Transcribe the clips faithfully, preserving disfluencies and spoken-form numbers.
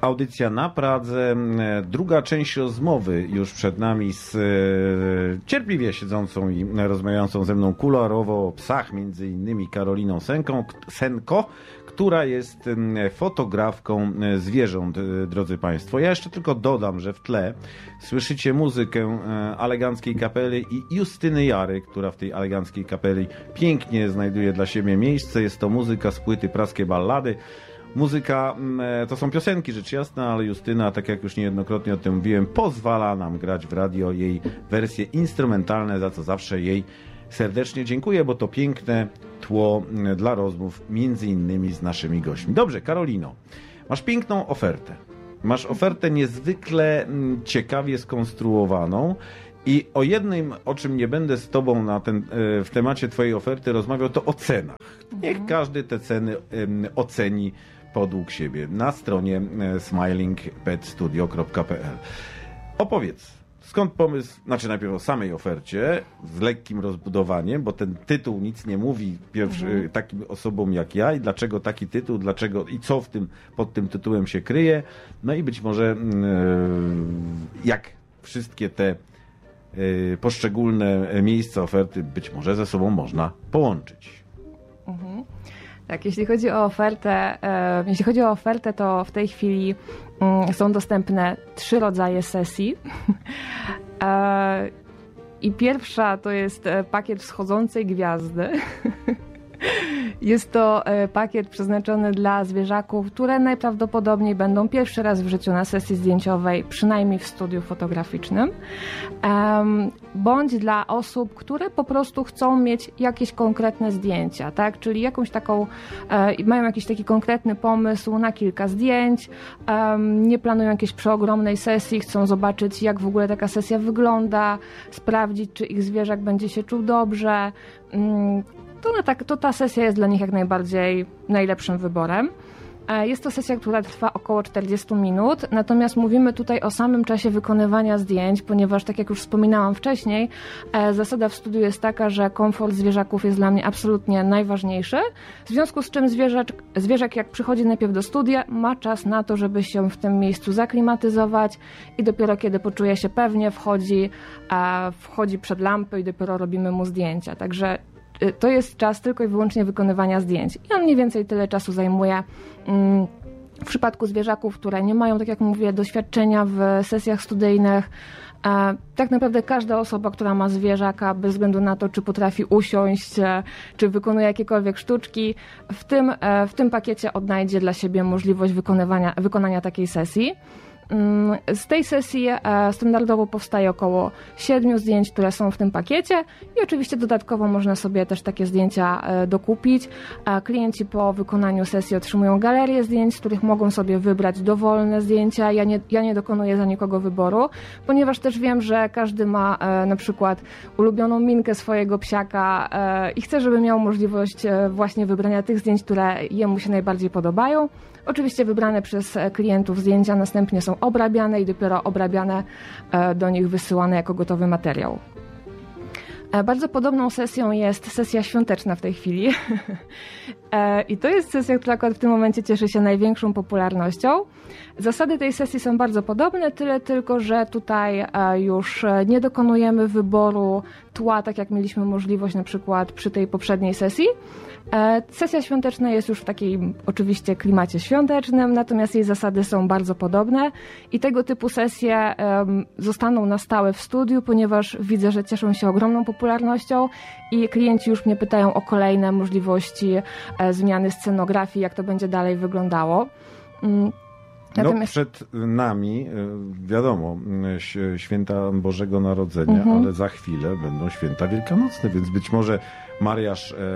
Audycja na Pradze. Druga część rozmowy już przed nami z cierpliwie siedzącą i rozmawiającą ze mną kuluarowo o psach, między innymi Karoliną Senką, Senko, która jest fotografką zwierząt, drodzy Państwo. Ja jeszcze tylko dodam, że w tle słyszycie muzykę Eleganckiej Kapeli i Justyny Jary, która w tej Eleganckiej Kapeli pięknie znajduje dla siebie miejsce. Jest to muzyka z płyty Praskie Ballady. Muzyka to są piosenki, rzecz jasna, ale Justyna, tak jak już niejednokrotnie o tym mówiłem, pozwala nam grać w radio jej wersje instrumentalne, za co zawsze jej serdecznie dziękuję, bo to piękne tło dla rozmów, między innymi z naszymi gośćmi. Dobrze, Karolino, masz piękną ofertę. Masz ofertę niezwykle ciekawie skonstruowaną i o jednym, o czym nie będę z Tobą na ten, w temacie Twojej oferty rozmawiał, to o cenach. Niech każdy te ceny oceni podług siebie na stronie smiling pet studio kropka p l. Opowiedz, skąd pomysł, znaczy najpierw o samej ofercie z lekkim rozbudowaniem, bo ten tytuł nic nie mówi pierwszy, mhm. takim osobom jak ja i dlaczego taki tytuł, dlaczego i co w tym, pod tym tytułem się kryje. No i być może jak wszystkie te poszczególne miejsca oferty być może ze sobą można połączyć. Mhm. Tak, jeśli chodzi o ofertę, e, jeśli chodzi o ofertę, to w tej chwili mm, są dostępne trzy rodzaje sesji. e, I pierwsza to jest pakiet wschodzącej gwiazdy. Jest to pakiet przeznaczony dla zwierzaków, które najprawdopodobniej będą pierwszy raz w życiu na sesji zdjęciowej, przynajmniej w studiu fotograficznym, bądź dla osób, które po prostu chcą mieć jakieś konkretne zdjęcia, tak? Czyli jakąś taką, mają jakiś taki konkretny pomysł na kilka zdjęć, nie planują jakiejś przeogromnej sesji, chcą zobaczyć, jak w ogóle taka sesja wygląda, sprawdzić, czy ich zwierzak będzie się czuł dobrze. To, no tak, to ta sesja jest dla nich jak najbardziej najlepszym wyborem. Jest to sesja, która trwa około czterdzieści minut, natomiast mówimy tutaj o samym czasie wykonywania zdjęć, ponieważ tak jak już wspominałam wcześniej, zasada w studiu jest taka, że komfort zwierzaków jest dla mnie absolutnie najważniejszy, w związku z czym zwierzak, zwierzak jak przychodzi najpierw do studia, ma czas na to, żeby się w tym miejscu zaklimatyzować i dopiero kiedy poczuje się pewnie, wchodzi, wchodzi przed lampy i dopiero robimy mu zdjęcia. Także to jest czas tylko i wyłącznie wykonywania zdjęć. I on mniej więcej tyle czasu zajmuje w przypadku zwierzaków, które nie mają, tak jak mówię, doświadczenia w sesjach studyjnych. Tak naprawdę każda osoba, która ma zwierzaka, bez względu na to, czy potrafi usiąść, czy wykonuje jakiekolwiek sztuczki, w tym, w tym pakiecie odnajdzie dla siebie możliwość wykonywania, wykonania takiej sesji. Z tej sesji standardowo powstaje około siedmiu zdjęć, które są w tym pakiecie i oczywiście dodatkowo można sobie też takie zdjęcia dokupić. Klienci po wykonaniu sesji otrzymują galerię zdjęć, z których mogą sobie wybrać dowolne zdjęcia. Ja nie, ja nie dokonuję za nikogo wyboru, ponieważ też wiem, że każdy ma na przykład ulubioną minkę swojego psiaka i chce, żeby miał możliwość właśnie wybrania tych zdjęć, które jemu się najbardziej podobają. Oczywiście wybrane przez klientów zdjęcia następnie są obrabiane i dopiero obrabiane do nich wysyłane jako gotowy materiał. Bardzo podobną sesją jest sesja świąteczna w tej chwili. I to jest sesja, która akurat w tym momencie cieszy się największą popularnością. Zasady tej sesji są bardzo podobne, tyle tylko, że tutaj już nie dokonujemy wyboru tła, tak jak mieliśmy możliwość na przykład przy tej poprzedniej sesji. Sesja świąteczna jest już w takim oczywiście klimacie świątecznym, natomiast jej zasady są bardzo podobne i tego typu sesje zostaną na stałe w studiu, ponieważ widzę, że cieszą się ogromną popularnością i klienci już mnie pytają o kolejne możliwości zmiany scenografii, jak to będzie dalej wyglądało. Natomiast... No przed nami, wiadomo, święta Bożego Narodzenia, mhm. ale za chwilę będą święta wielkanocne, więc być może mariaż e,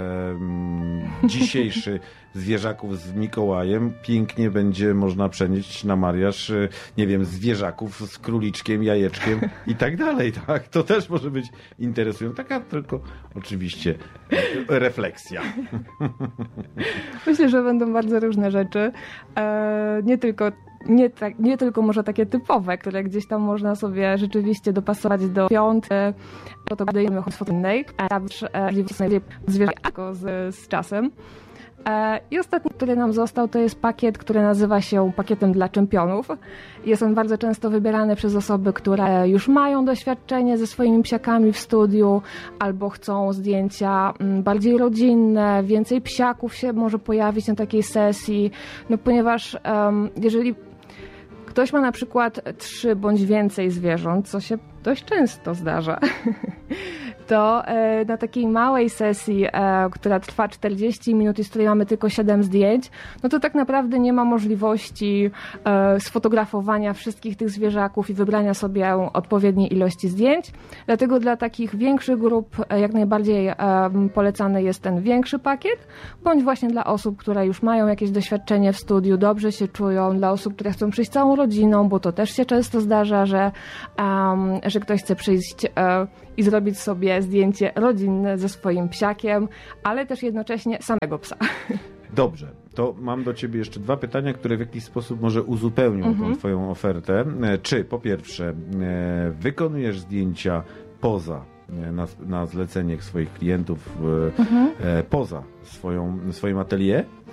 dzisiejszy zwierzaków z Mikołajem pięknie będzie można przenieść na mariaż, e, nie wiem, zwierzaków z króliczkiem, jajeczkiem i tak dalej, tak? To też może być interesujące. Taka tylko oczywiście refleksja. Myślę, że będą bardzo różne rzeczy. E, nie tylko Nie, tak, nie tylko może takie typowe, które gdzieś tam można sobie rzeczywiście dopasować do piąt, to dajemy choć innej, a zwierzęko z, z czasem. I ostatni, który nam został, to jest pakiet, który nazywa się pakietem dla czempionów. Jest on bardzo często wybierany przez osoby, które już mają doświadczenie ze swoimi psiakami w studiu, albo chcą zdjęcia bardziej rodzinne, więcej psiaków się może pojawić na takiej sesji, no ponieważ um, jeżeli ktoś ma na przykład trzy bądź więcej zwierząt, co się dość często zdarza, to e, na takiej małej sesji, e, która trwa czterdzieści minut i z której mamy tylko siedem zdjęć, no to tak naprawdę nie ma możliwości e, sfotografowania wszystkich tych zwierzaków i wybrania sobie odpowiedniej ilości zdjęć. Dlatego dla takich większych grup e, jak najbardziej e, polecany jest ten większy pakiet, bądź właśnie dla osób, które już mają jakieś doświadczenie w studiu, dobrze się czują, dla osób, które chcą przyjść całą rodziną, bo to też się często zdarza, że, um, że ktoś chce przyjść e, i zrobić sobie zdjęcie rodzinne ze swoim psiakiem, ale też jednocześnie samego psa. Dobrze, to mam do ciebie jeszcze dwa pytania, które w jakiś sposób może uzupełnią mhm. tą twoją ofertę. Czy po pierwsze wykonujesz zdjęcia poza na, na zlecenie swoich klientów mhm. poza swoją, swoim atelier?